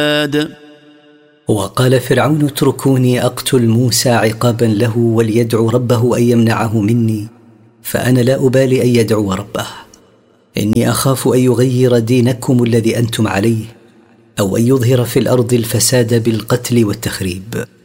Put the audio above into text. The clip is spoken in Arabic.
وقال فرعون اتركوني أقتل موسى عقابا له وليدعو ربه أن يمنعه مني، فأنا لا أبالي أن يدعو ربه، إني أخاف أن يغير دينكم الذي أنتم عليه، أو أن يظهر في الأرض الفساد بالقتل والتخريب.